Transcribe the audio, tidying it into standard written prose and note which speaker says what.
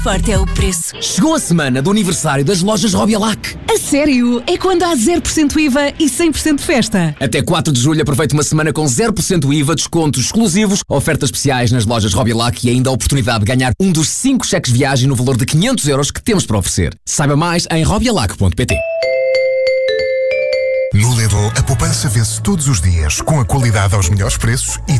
Speaker 1: Forte é o preço.
Speaker 2: Chegou a semana do aniversário das lojas Robialac.
Speaker 3: A sério? É quando há 0% IVA e 100% de festa?
Speaker 2: Até 4 de julho aproveite uma semana com 0% IVA, descontos exclusivos, ofertas especiais nas lojas Robialac e ainda a oportunidade de ganhar um dos 5 cheques de viagem no valor de 500 euros que temos para oferecer. Saiba mais em robialac.pt.
Speaker 4: No Lidl, a poupança vence todos os dias com a qualidade aos melhores preços e